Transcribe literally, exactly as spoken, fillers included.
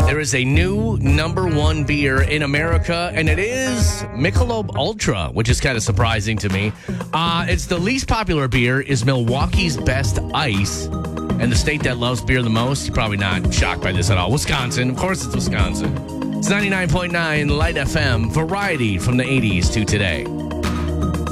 There is a new number one beer in America, and it is Michelob Ultra, which is kind of surprising to me. Uh, it's the least popular beer is Milwaukee's Best Ice. And the state that loves beer the most, you're probably not shocked by this at all. Wisconsin. Of course it's Wisconsin. It's ninety-nine point nine Light F M. Variety from the eighties to today.